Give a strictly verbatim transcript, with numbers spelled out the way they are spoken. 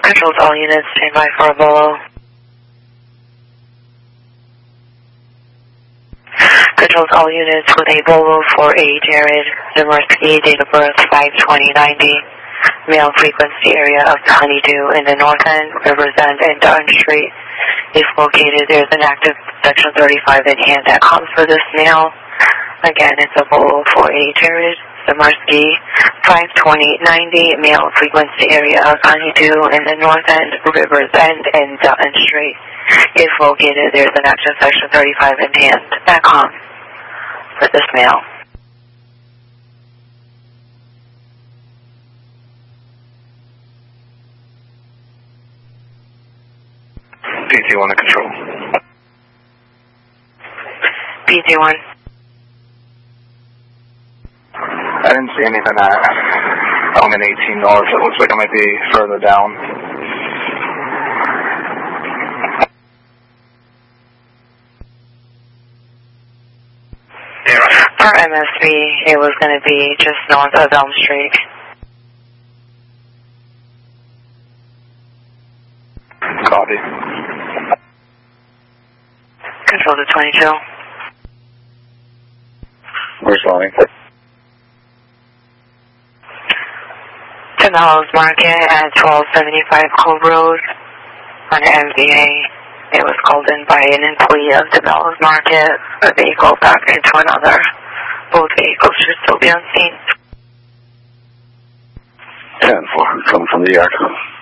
Controls all units, stand by for a Bolo. Controls all units with a Bolo for a Jared Zimmerski, date of birth five twenty ninety. Male, frequency area of the Honeydew in the north end, Rivers End and Dutton Street. If located, there's an active section thirty-five in hand that comes for this male. Again, it's a Bolo for a Jared Zimmerski, five twenty ninety, male, frequency area of Honeydew in the north end, Rivers End and Dutton Street. If located, there's an active section thirty-five in hand that comes for this male. P T one to control. P T one. I didn't see anything at element eighteen north. It looks like it might be further down. For M S B, it was going to be just north of Elm Street. Copy. Control to twenty-two. Responding. To Melrose Market at twelve seventy-five Cove Road on M V A. It was called in by an employee of the Melrose Market. A vehicle backed into another. Both vehicles should still be on scene. ten four, coming from the yard.